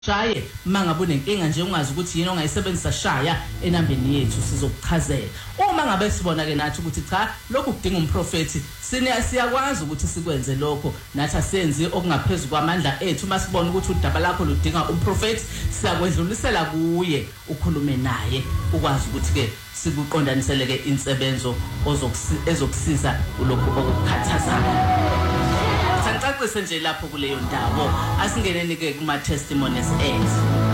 shaye mangabe unenkinga nje ungazi ukuthi yini ongayisebenzisa shaya enambeni yethu sizokuchazela. Uma ngabe sibona ke nathi ukuthi cha lokhu kudinga umprofeti siyakwazi ukuthi sikwenze lokho nathi asenzi okungaphezulu kwamandla ethu masibona ukuthi udaba lakho ludinga umprofeti siyakwedlulisela kuye ukhulume naye ukwazi ukuthi ke sikuqondanisele ke insebenzo ezokusiza kulokho okukhathazayo. Sangicacise nje lapho kuleyo ndawo asingeneni ke kuma testimonies ethu.